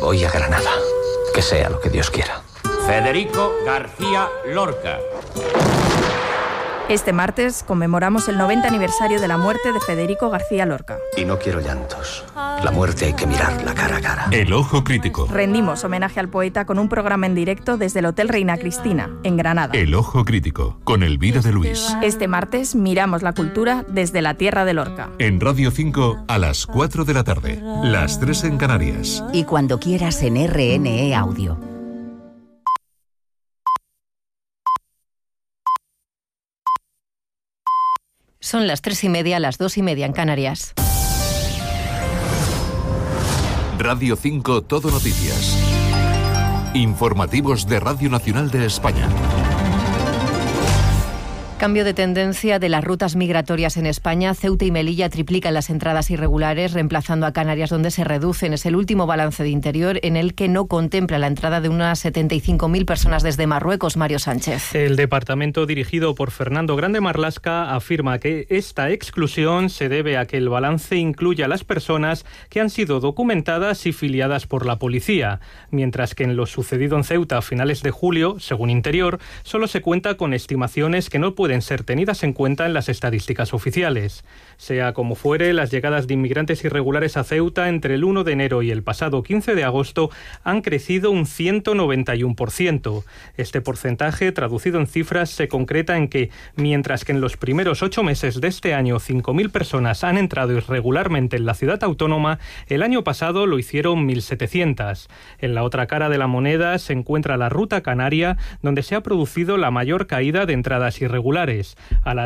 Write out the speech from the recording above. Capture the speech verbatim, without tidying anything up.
voy a Granada. Que sea lo que Dios quiera. Federico García Lorca. Este martes conmemoramos el noventa aniversario de la muerte de Federico García Lorca. Y no quiero llantos. La muerte hay que mirarla cara a cara. El Ojo Crítico. Rendimos homenaje al poeta con un programa en directo desde el Hotel Reina Cristina, en Granada. El Ojo Crítico, con Elvira de Luis. Este martes miramos la cultura desde la tierra de Lorca. En Radio cinco a las cuatro de la tarde, las tres en Canarias. Y cuando quieras en R N E Audio. Son las tres y media, las dos y media en Canarias. Radio cinco Todo Noticias. Informativos de Radio Nacional de España. Cambio de tendencia de las rutas migratorias en España. Ceuta y Melilla triplican las entradas irregulares, reemplazando a Canarias, donde se reducen. Es el último balance de Interior, en el que no contempla la entrada de unas setenta y cinco mil personas desde Marruecos. Mario Sánchez. El departamento, dirigido por Fernando Grande Marlasca, afirma que esta exclusión se debe a que el balance incluye a las personas que han sido documentadas y filiadas por la policía, mientras que en lo sucedido en Ceuta a finales de julio, según Interior, solo se cuenta con estimaciones que no pueden ser tenidas en cuenta en las estadísticas oficiales. Sea como fuere, las llegadas de inmigrantes irregulares a Ceuta entre el uno de enero y el pasado quince de agosto han crecido un ciento noventa y uno por ciento. Este porcentaje, traducido en cifras, se concreta en que, mientras que en los primeros ocho meses de este año cinco mil personas han entrado irregularmente en la ciudad autónoma, el año pasado lo hicieron mil setecientas. En la otra cara de la moneda se encuentra la ruta canaria, donde se ha producido la mayor caída de entradas irregulares. A la